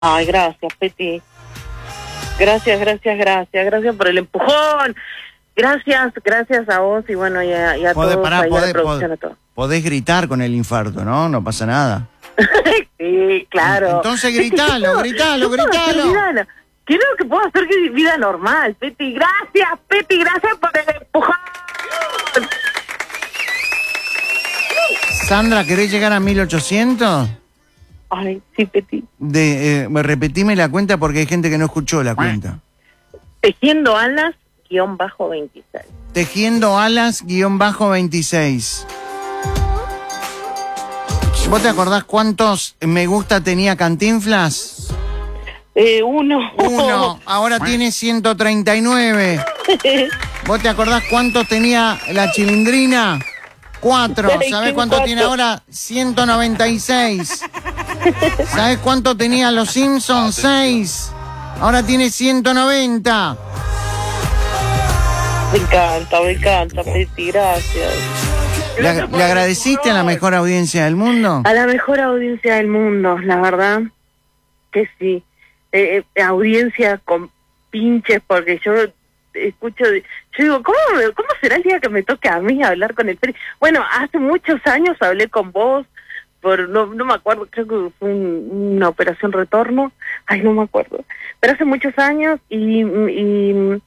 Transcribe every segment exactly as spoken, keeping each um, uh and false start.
Ay, gracias, Peti. Gracias, gracias, gracias. Gracias por el empujón. Gracias, gracias a vos y bueno, y a, y a Podés, todos pará, ahí, podés, a la producción, podés, a todos. podés gritar con el infarto, ¿no? No pasa nada. Sí, claro. Entonces Peti, gritalo, yo puedo- gritalo, yo puedo hacer gritalo. vida- Creo que puedo hacer vida normal, Peti. Gracias, Peti, gracias por el empujón. Sandra, ¿querés llegar a mil ochocientos? Ay, sí, Peti. De, eh, repetime la cuenta porque hay gente que no escuchó la cuenta. Tejiendo alas, guión bajo veintiséis. Tejiendo alas, guión bajo veintiséis. ¿Vos te acordás cuántos me gusta tenía Cantinflas? Eh, uno. Uno, ahora tiene ciento treinta y nueve. ¿Vos te acordás cuántos tenía la Chilindrina? Cuatro. ¿Sabés cuánto tiene ahora? ciento noventa y seis. ¿Sabés cuánto tenía los Simpsons? Seis. Ahora tiene ciento noventa. Me encanta, me encanta, Peti, gracias. ¿Le, ag- le agradeciste a la mejor audiencia del mundo? A la mejor audiencia del mundo, la verdad que sí. Eh, eh, audiencia con pinches, porque yo escucho, yo digo, ¿cómo, me- ¿cómo será el día que me toque a mí hablar con el Peri? Bueno, hace muchos años hablé con vos, por no, no me acuerdo, creo que fue un- una operación retorno, ay, no me acuerdo, pero hace muchos años y... y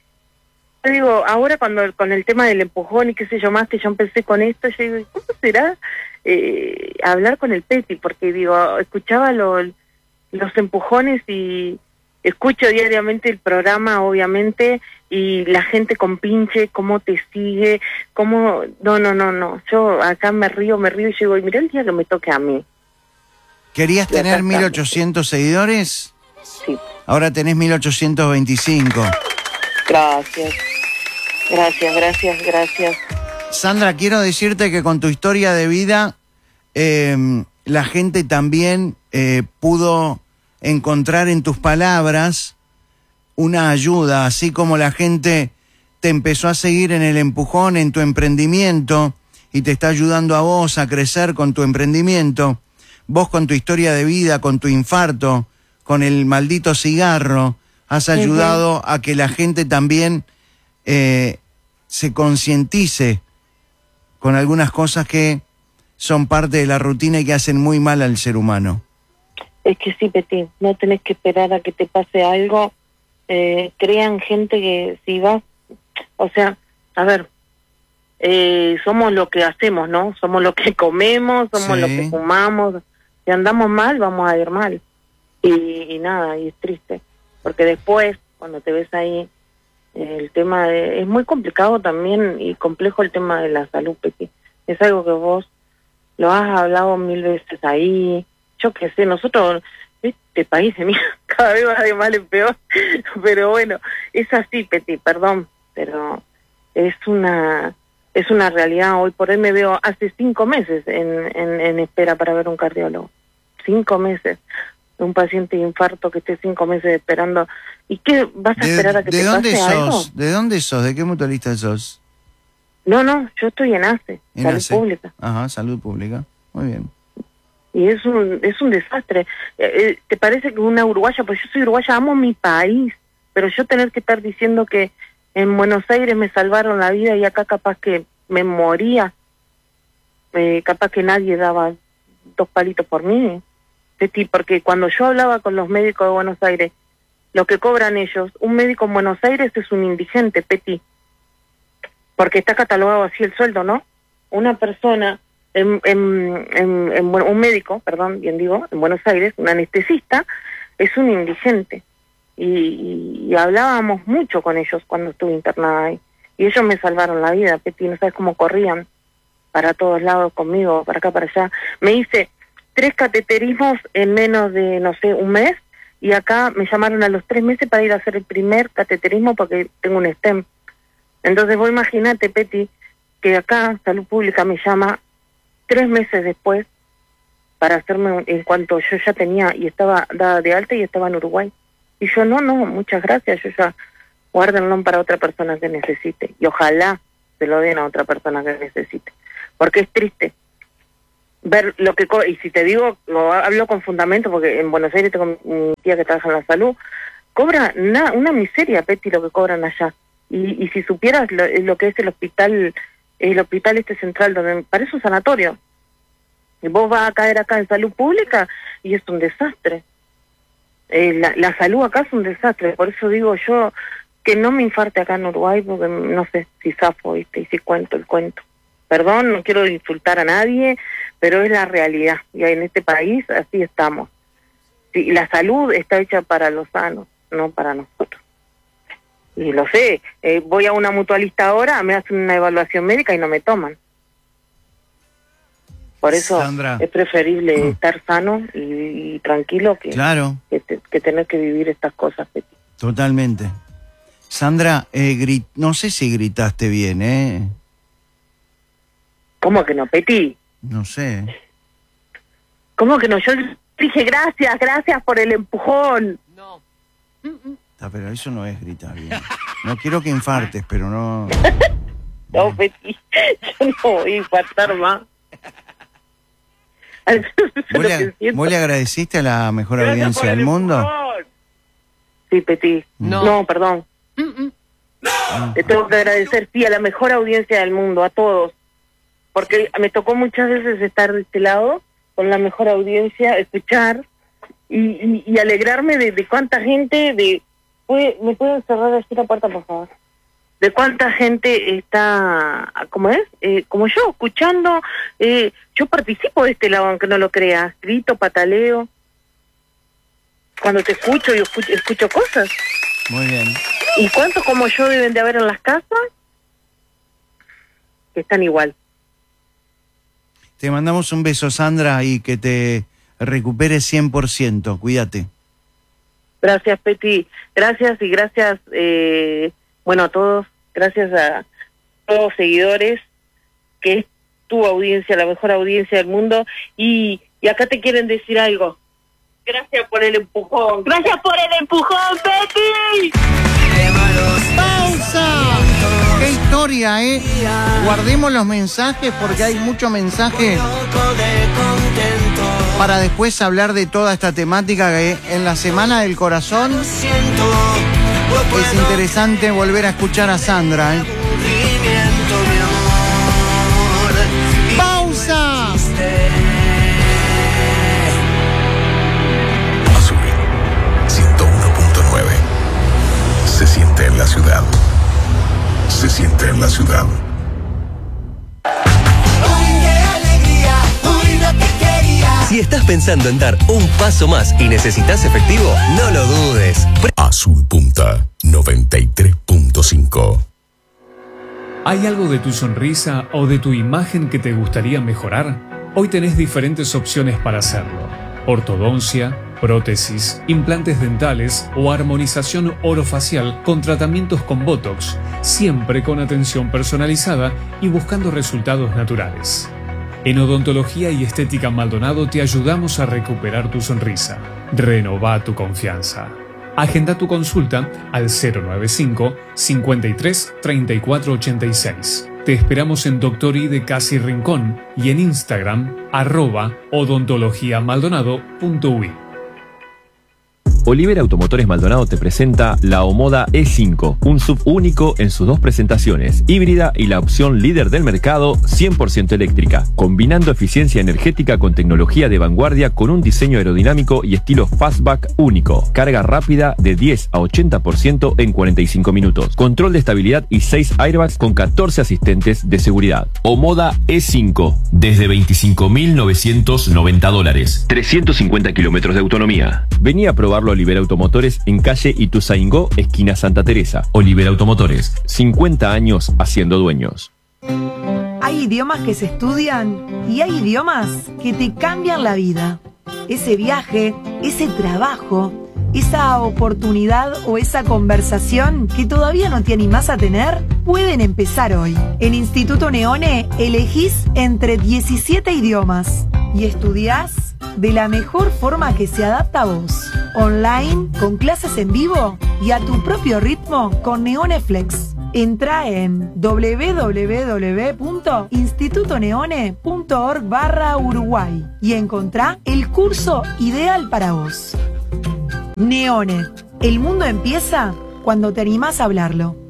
yo digo, ahora cuando con el tema del empujón y qué sé yo más, que yo empecé con esto, yo digo, ¿cómo será eh, hablar con el Peti? Porque digo, escuchaba lo, los empujones y escucho diariamente el programa, obviamente, y la gente con pinche, cómo te sigue, cómo... No, no, no, no, yo acá me río, me río y digo, y mirá el día que me toque a mí. ¿Querías Y acá tener estamos. mil ochocientos seguidores? Sí, Ahora tenés mil ochocientos veinticinco. gracias, gracias, gracias, gracias. Sandra, quiero decirte que con tu historia de vida, eh, la gente también eh, pudo encontrar en tus palabras una ayuda, así como la gente te empezó a seguir en el empujón, en tu emprendimiento, y te está ayudando a vos a crecer con tu emprendimiento. Vos con tu historia de vida, con tu infarto, con el maldito cigarro, has ayudado uh-huh. a que la gente también eh, se concientice con algunas cosas que son parte de la rutina y que hacen muy mal al ser humano. Es que sí, Peti, no tenés que esperar a que te pase algo. Eh, crean gente que si vas, o sea, a ver, eh, somos lo que hacemos, ¿no? Somos lo que comemos, somos Sí. lo que fumamos. Si andamos mal, vamos a ir mal. Y, y nada, y es triste. Porque después, cuando te ves ahí, eh, el tema de... Es muy complicado también y complejo el tema de la salud, Peti. Es algo que vos lo has hablado mil veces ahí. Yo qué sé, nosotros... Este país de mí cada vez va de mal en peor. Pero bueno, es así, Peti, perdón. Pero es una... Es una realidad. Hoy por hoy me veo hace cinco meses en, en, en espera para ver un cardiólogo. Cinco meses. Un paciente de infarto que esté cinco meses esperando. ¿Y qué? ¿Vas a ¿De, esperar a que de te dónde pase sos? algo? ¿De dónde sos? ¿De qué mutualista sos? No, no, yo estoy en A C E, En Salud A C E. Pública. Ajá, Salud Pública. Muy bien. Y es un es un desastre. Eh, eh, ¿Te parece que una uruguaya, pues yo soy uruguaya, amo mi país, pero yo tener que estar diciendo que en Buenos Aires me salvaron la vida y acá capaz que me moría, eh, capaz que nadie daba dos palitos por mí, Peti, porque cuando yo hablaba con los médicos de Buenos Aires, lo que cobran ellos, un médico en Buenos Aires es un indigente, Peti, porque está catalogado así el sueldo, ¿no? Una persona, en, en, en, en, un médico, perdón, bien digo, en Buenos Aires, un anestesista, es un indigente. Y, y, y hablábamos mucho con ellos cuando estuve internada ahí. Y ellos me salvaron la vida, Peti, no sabes cómo corrían para todos lados conmigo, para acá, para allá. Me hice tres cateterismos en menos de, no sé, un mes, y acá me llamaron a los tres meses para ir a hacer el primer cateterismo porque tengo un stem. Entonces vos imagínate, Peti, que acá Salud Pública me llama tres meses después para hacerme, en cuanto yo ya tenía y estaba dada de alta y estaba en Uruguay. Y yo, no, no, muchas gracias, yo ya guárdenlo para otra persona que necesite. Y ojalá se lo den a otra persona que necesite. Porque es triste. ver lo que... Co- y si te digo, lo hablo con fundamento, porque en Buenos Aires tengo mi tía que trabaja en la salud, cobra una, una miseria, Peti, lo que cobran allá. Y, y si supieras lo, lo que es el hospital, el hospital este central, donde parece un sanatorio. Y vos vas a caer acá en salud pública y es un desastre. Eh, la, la salud acá es un desastre, por eso digo yo que no me infarte acá en Uruguay, porque no sé si zafo, ¿viste? Y si cuento el cuento. Perdón, no quiero insultar a nadie, pero es la realidad. Y en este país así estamos. Sí, la salud está hecha para los sanos, no para nosotros. Y lo sé, eh, voy a una mutualista ahora, me hacen una evaluación médica y no me toman. Por eso Sandra, es preferible mm. estar sano y, y tranquilo que, claro. que, te, que tener que vivir estas cosas, Peti. Totalmente. Sandra, eh, grit- no sé si gritaste bien, ¿eh? ¿Cómo que no, Peti? No sé. ¿Cómo que no? Yo dije gracias, gracias por el empujón. No. Ah, pero eso no es gritar bien. No quiero que infartes, pero no... No, Peti, yo no voy a infartar más. ¿Vos le, ¿Vos le agradeciste a la mejor Gracias audiencia del mundo? Empujón. Sí, Peti. No. No, perdón. Ah. Le tengo que agradecer, sí, a la mejor audiencia del mundo, a todos. Porque me tocó muchas veces estar de este lado, con la mejor audiencia, escuchar y, y, y alegrarme de, de cuánta gente, de ¿puede, ¿me pueden cerrar así la puerta, por favor? De cuánta gente está, ¿cómo es? Eh, como yo, escuchando. Eh, yo participo de este lado, aunque no lo creas. Grito, pataleo. Cuando te escucho, yo escucho, escucho cosas. Muy bien. ¿Y cuántos como yo deben de haber en las casas? Que están igual. Te mandamos un beso, Sandra, y que te recuperes cien por ciento. Cuídate. Gracias, Peti. Gracias y gracias, eh, bueno, a todos. Gracias a todos los seguidores, que es tu audiencia, la mejor audiencia del mundo. Y, y acá te quieren decir algo. Gracias por el empujón. Gracias por el empujón, Peti. ¡Pausa! ¡Qué historia, eh! Guardemos los mensajes porque hay mucho mensaje para después hablar de toda esta temática que en la Semana del Corazón es interesante volver a escuchar a Sandra, ¿eh? ¡Pausa! Azul ciento uno punto nueve. Se siente en la ciudad. Se siente en la ciudad. Si estás pensando en dar un paso más y necesitas efectivo, no lo dudes. Azul Punta noventa y tres punto cinco. ¿Hay algo de tu sonrisa o de tu imagen que te gustaría mejorar? Hoy tenés diferentes opciones para hacerlo. Ortodoncia, prótesis, implantes dentales o armonización orofacial con tratamientos con Botox, siempre con atención personalizada y buscando resultados naturales. En Odontología y Estética Maldonado te ayudamos a recuperar tu sonrisa. Renová tu confianza. Agenda tu consulta al cero nueve cinco, cincuenta y tres, treinta y cuatro ochenta y seis. Te esperamos en Doctor I de Casi Rincón y en Instagram, arroba odontologiamaldonado punto u i. Oliver Automotores Maldonado te presenta la Omoda E cinco, un S U V único en sus dos presentaciones, híbrida y la opción líder del mercado, cien por ciento eléctrica, combinando eficiencia energética con tecnología de vanguardia con un diseño aerodinámico y estilo fastback único, carga rápida de diez a ochenta por ciento en cuarenta y cinco minutos, control de estabilidad y seis airbags con catorce asistentes de seguridad. Omoda E cinco, desde veinticinco mil novecientos noventa dólares, trescientos cincuenta kilómetros de autonomía. Vení a probarlo Oliver Automotores en calle Ituzaingó, esquina Santa Teresa. Oliver Automotores, cincuenta años haciendo dueños. Hay idiomas que se estudian y hay idiomas que te cambian la vida. Ese viaje, ese trabajo, esa oportunidad o esa conversación que todavía no te animás a tener, pueden empezar hoy. En Instituto Neone elegís entre diecisiete idiomas y estudiás de la mejor forma que se adapta a vos. Online, con clases en vivo y a tu propio ritmo con Neone Flex. Entrá en doble u doble u doble u punto instituto neone punto org barra Uruguay y encontrá el curso ideal para vos. Neone, el mundo empieza cuando te animás a hablarlo.